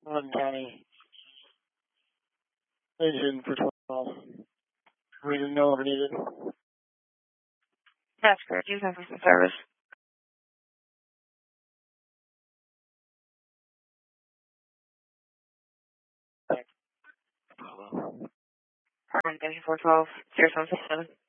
One County. Engine for 12. Reason no over needed. That's correct. Use for service. Hello. Engine 412, 077.